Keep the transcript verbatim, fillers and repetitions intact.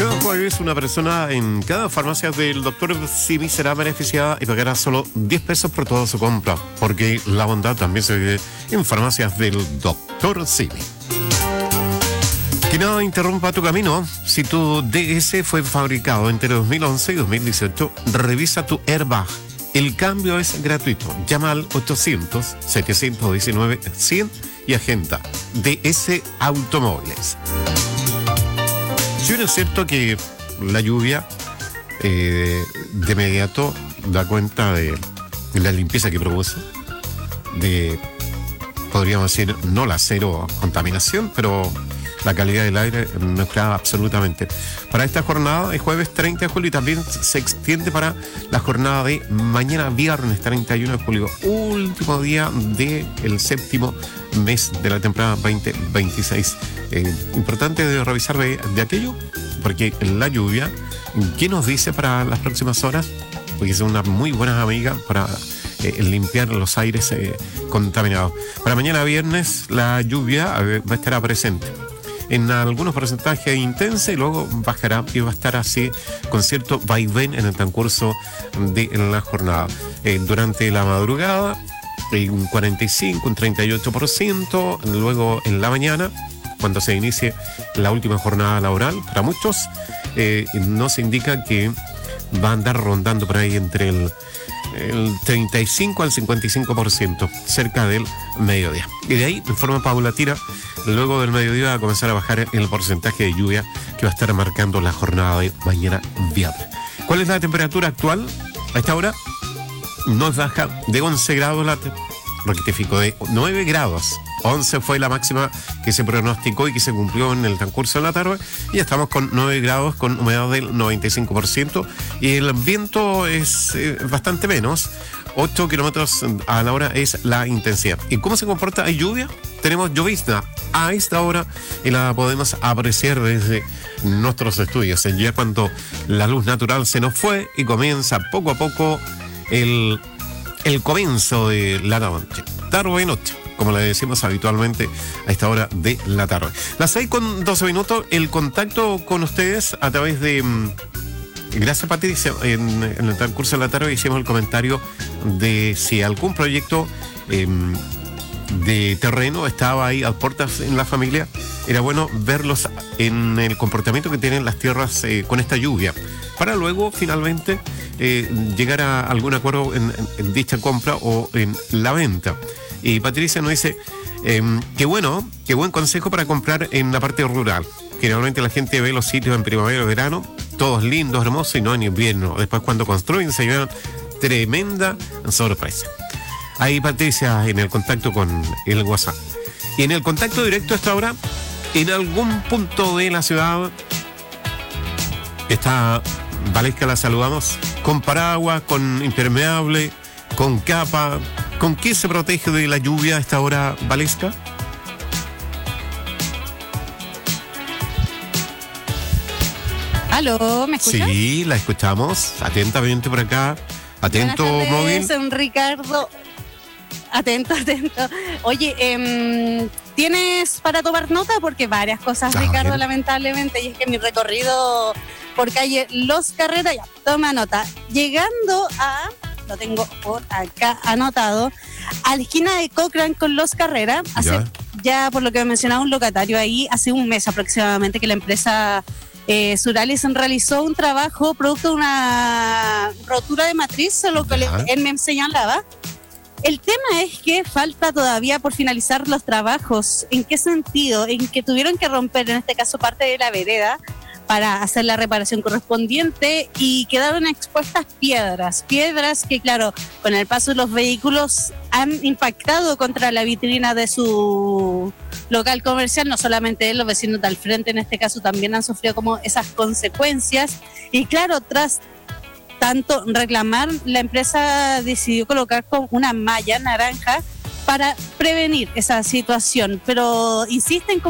Cada jueves una persona en cada farmacia del doctor Simi será beneficiada y pagará solo diez pesos por toda su compra, porque la bondad también se vive en farmacias del doctor Simi. Que nada interrumpa tu camino. Si tu D S fue fabricado entre dos mil once y dos mil dieciocho, revisa tu airbag. El cambio es gratuito. Llama al ochocientos, setecientos diecinueve, cien y agenda D S Automóviles. Si bien es cierto que la lluvia eh, de inmediato da cuenta de la limpieza que produce, de, podríamos decir, no la cero contaminación, pero la calidad del aire mejorada absolutamente. Para esta jornada, el jueves treinta de julio, y también se extiende para la jornada de mañana viernes treinta y uno de julio, último día del séptimo mes de la temporada veinte veintiséis. Eh, importante de revisar de, de aquello, porque la lluvia, ¿qué nos dice para las próximas horas? Porque es una muy buena amiga para eh, limpiar los aires eh, contaminados. Para mañana viernes, la lluvia eh, va a estar presente en algunos porcentajes intensos y luego bajará y va a estar así con cierto vaivén en el transcurso de la jornada. Eh, durante la madrugada, eh, un cuarenta y cinco, un treinta y ocho por ciento, luego en la mañana, cuando se inicie la última jornada laboral, para muchos eh, nos indica que va a andar rondando por ahí entre el el treinta y cinco al cincuenta y cinco por ciento, cerca del mediodía. Y de ahí, en forma paulatina, luego del mediodía va a comenzar a bajar el porcentaje de lluvia que va a estar marcando la jornada de mañana viernes. ¿Cuál es la temperatura actual? A esta hora nos baja de once grados, la te- rectifico, de nueve grados. once fue la máxima que se pronosticó y que se cumplió en el transcurso de la tarde, y ya estamos con nueve grados con humedad del noventa y cinco por ciento, y el viento es eh, bastante menos, ocho kilómetros a la hora es la intensidad. ¿Y cómo se comporta? ¿Hay lluvia? Tenemos llovizna a esta hora y la podemos apreciar desde nuestros estudios, ya cuando la luz natural se nos fue y comienza poco a poco el, el comienzo de la noche, tarde y noche, como le decimos habitualmente a esta hora de la tarde. Las seis con doce minutos, el contacto con ustedes a través de... Gracias, Patricia. En, en el transcurso de la tarde hicimos el comentario de si algún proyecto eh, de terreno estaba ahí a puertas en la familia. Era bueno verlos en el comportamiento que tienen las tierras eh, con esta lluvia, para luego finalmente eh, llegar a algún acuerdo en, en, en dicha compra o en la venta. Y Patricia nos dice, eh, qué bueno, qué buen consejo para comprar en la parte rural. Generalmente la gente ve los sitios en primavera o verano, todos lindos, hermosos, y no en invierno. Después cuando construyen se llevan tremenda sorpresa. Ahí Patricia en el contacto con el WhatsApp. Y en el contacto directo hasta ahora, en algún punto de la ciudad, está Valesca, la saludamos, con paraguas, con impermeable, con capa. ¿Con qué se protege de la lluvia a esta hora, Valesca? ¿Aló? ¿Me escuchas? Sí, la escuchamos atentamente por acá. Atento, Buenas tardes, móvil. Don Ricardo. Atento, atento. Oye, eh, ¿tienes para tomar nota? Porque varias cosas, Ah, Ricardo, bien. lamentablemente, y es que mi recorrido por calle Los Carretas, ya, toma nota. Llegando a, lo tengo por acá anotado, a la esquina de Cochrane con Los Carreras, hace Ya. ya, por lo que me mencionaba un locatario ahí, hace un mes aproximadamente que la empresa eh, Suralis realizó un trabajo producto de una rotura de matriz, lo que le- Ya. él me señalaba. El tema es que falta todavía por finalizar los trabajos. ¿En qué sentido? En que tuvieron que romper, en este caso, parte de la vereda para hacer la reparación correspondiente y quedaron expuestas piedras. Piedras que, claro, con el paso de los vehículos han impactado contra la vitrina de su local comercial. No solamente él, los vecinos de al frente en este caso también han sufrido como esas consecuencias. Y claro, tras tanto reclamar, la empresa decidió colocar con una malla naranja para prevenir esa situación, pero insisten